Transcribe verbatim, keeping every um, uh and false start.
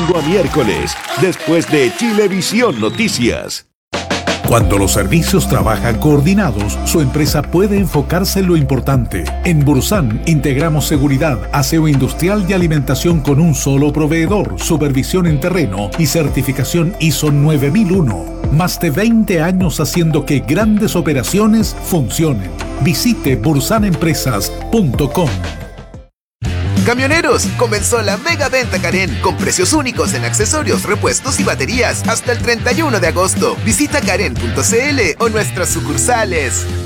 domingo a miércoles, después de Chilevisión Noticias. Cuando los servicios trabajan coordinados, su empresa puede enfocarse en lo importante. En Bursan integramos seguridad, aseo industrial y alimentación con un solo proveedor, supervisión en terreno y certificación I S O nueve mil uno. Más de veinte años haciendo que grandes operaciones funcionen. Visite bursan empresas punto com. Camioneros, comenzó la mega venta Karen con precios únicos en accesorios, repuestos y baterías hasta el treinta y uno de agosto. Visita karen punto c l o nuestras sucursales.